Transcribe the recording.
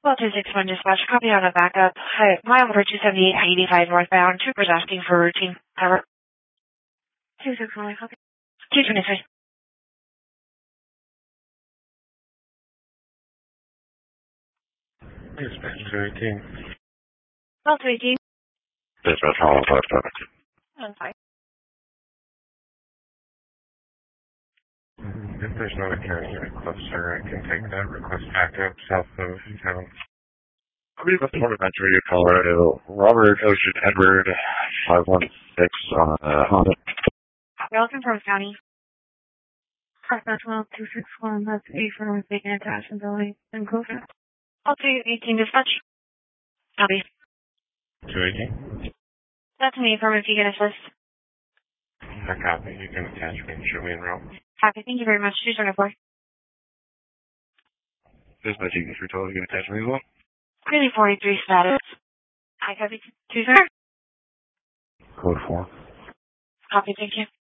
Well, 261 dispatch, copy on a backup. Hi, mile number 278-85 northbound. Troopers asking for routine. Cover. 261, copy. 223. Dispatch 218. Well, 218. Dispatch Hollow 57. I'm sorry. If there's no carrier closer, I can take that request back up south of town. I'll be with the Port of Ventura, Colorado. Robert Ocean Edward 516 on Honda. Welcome from County. That's 261. That's 8 for mistaken attachment building in Clover. Well, 218 dispatch. Copy. 218? That's me from if you get assist. I copy. You can attach me and show me en route. Copy. Thank you very much. 224. Dispatch, you can told you can attach me as well? Really 43 status. I copy. 2 sir. Code 4. Copy. Thank you.